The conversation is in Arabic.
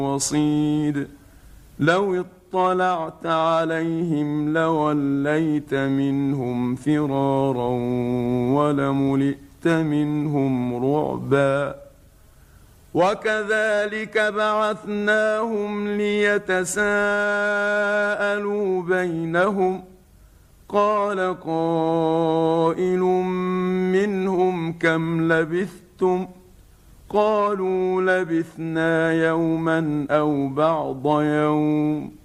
وصيد لو اطلعت عليهم لوليت منهم فرارا ولملئت منهم رعبا وكذلك بعثناهم ليتساءلوا بينهم قال قائل منهم كم لبثتم قالوا لبثنا يوما أو بعض يوم